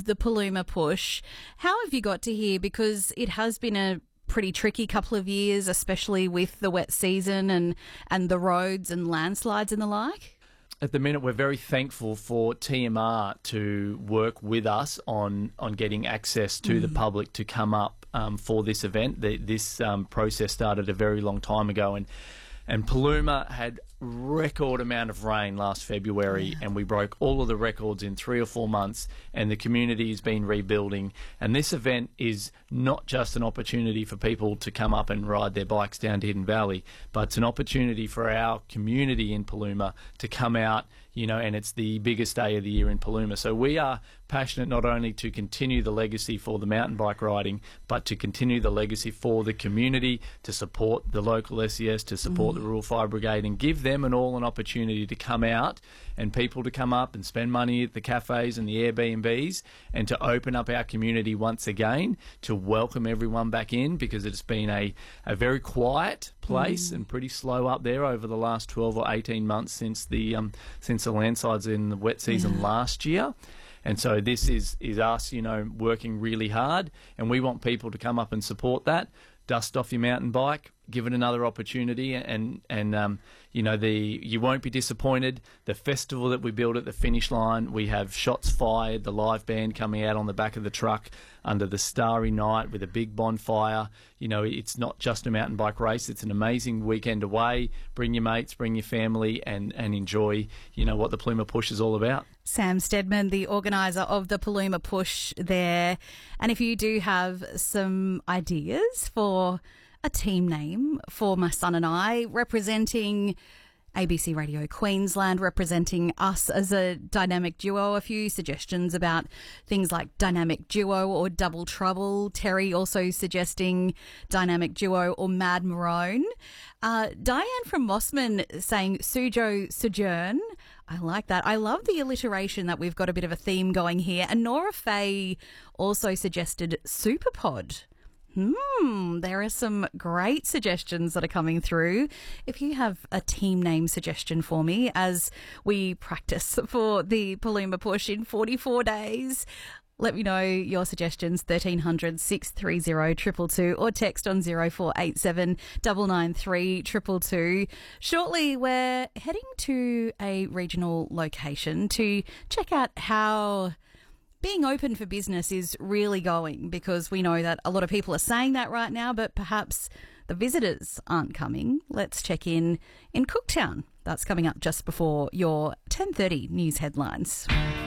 of the Paluma Push. How have you got to here? Because it has been a pretty tricky couple of years, especially with the wet season and the roads and landslides and the like. At the minute, we're very thankful for TMR to work with us on getting access to the public to come up for this event. This process started a very long time ago, and Paluma had record amount of rain last February, and we broke all of the records in 3 or 4 months, and the community has been rebuilding. And this event is not just an opportunity for people to come up and ride their bikes down to Hidden Valley, but it's an opportunity for our community in Paluma to come out, and it's the biggest day of the year in Paluma. So we are passionate not only to continue the legacy for the mountain bike riding, but to continue the legacy for the community, to support the local SES, to support the Rural Fire Brigade, and give them an opportunity to come out and people to come up and spend money at the cafes and the Airbnbs, and to open up our community once again, to welcome everyone back in, because it's been a very quiet place and pretty slow up there over the last 12 or 18 months since the landslides in the wet season last year. And so this is us, working really hard, and we want people to come up and support that. Dust off your mountain bike, give it another opportunity, and you won't be disappointed. The festival that we build at the finish line, we have Shots Fired, the live band coming out on the back of the truck under the starry night with a big bonfire. It's not just a mountain bike race, it's an amazing weekend away. Bring your mates, bring your family, and enjoy, what the Paluma Push is all about. Sam Steadman, the organiser of the Paluma Push there. And if you do have some ideas for a team name for my son and I, representing ABC Radio Queensland, representing us as a dynamic duo, a few suggestions about things like dynamic duo or double trouble. Terry also suggesting dynamic duo or Mad Marone. Diane from Mossman saying Sujo Sojourn. I like that. I love the alliteration that we've got a bit of a theme going here. And Nora Faye also suggested Superpod. There are some great suggestions that are coming through. If you have a team name suggestion for me as we practice for the Paluma Push in 44 days, let me know your suggestions, 1300 630 222, or text on 0487 993 222. Shortly, we're heading to a regional location to check out how being open for business is really going, because we know that a lot of people are saying that right now, but perhaps the visitors aren't coming. Let's check in Cooktown. That's coming up just before your 10:30 news headlines.